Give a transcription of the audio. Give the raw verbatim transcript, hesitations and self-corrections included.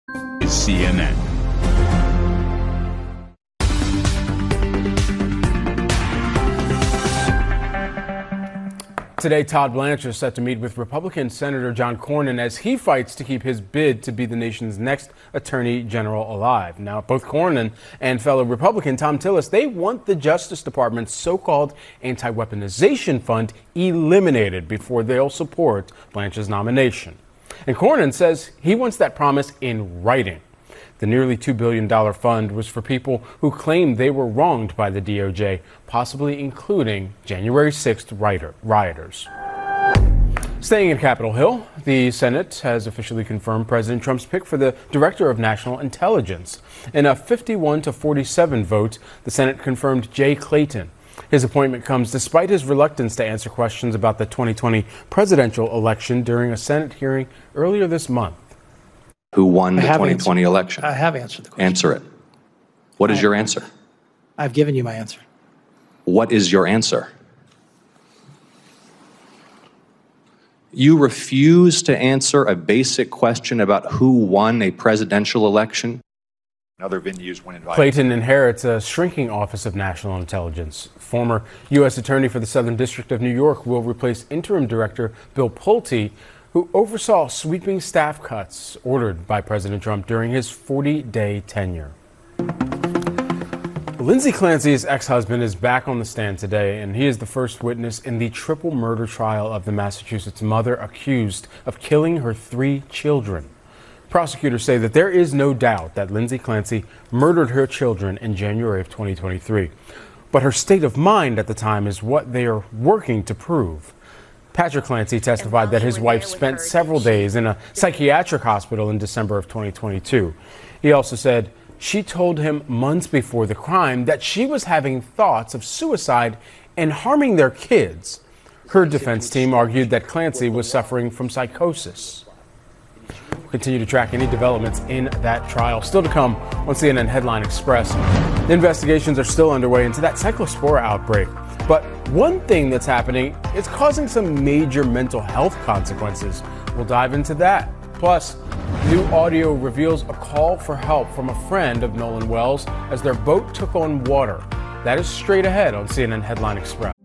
C N N. Today, Todd Blanchard is set to meet with Republican Senator John Cornyn as he fights to keep his bid to be the nation's next attorney general alive. Now, both Cornyn and fellow Republican Thom Tillis, they want the Justice Department's so-called anti-weaponization fund eliminated before they'll support Blanchard's nomination. And Cornyn says he wants that promise in writing. The nearly two billion dollars fund was for people who claimed they were wronged by the D O J, possibly including January sixth rioters. Staying in Capitol Hill, the Senate has officially confirmed President Trump's pick for the Director of National Intelligence. In a fifty-one to forty-seven vote, the Senate confirmed Jay Clayton. His appointment comes despite his reluctance to answer questions about the twenty twenty presidential election during a Senate hearing earlier this month. Who won the twenty twenty answered, election? I have answered the question. Answer it. What is I, your answer? I've given you my answer. What is your answer? You refuse to answer a basic question about who won a presidential election? Other venues when invited. Clayton inherits a shrinking Office of National Intelligence. Former U S Attorney for the Southern District of New York will replace Interim Director Bill Pulte, who oversaw sweeping staff cuts ordered by President Trump during his forty-day tenure. Lindsay Clancy's ex-husband is back on the stand today, and he is the first witness in the triple murder trial of the Massachusetts mother accused of killing her three children. Prosecutors say that there is no doubt that Lindsay Clancy murdered her children in January of twenty twenty-three. But her state of mind at the time is what they are working to prove. Patrick Clancy testified that his wife spent several days in a psychiatric hospital in December of twenty twenty-two. He also said she told him months before the crime that she was having thoughts of suicide and harming their kids. Her defense team argued that Clancy was suffering from psychosis. We'll continue to track any developments in that trial. Still to come on C N N Headline Express. The investigations are still underway into that cyclospora outbreak. But one thing that's happening is causing some major mental health consequences. We'll dive into that. Plus, new audio reveals a call for help from a friend of Nolan Wells as their boat took on water. That is straight ahead on C N N Headline Express.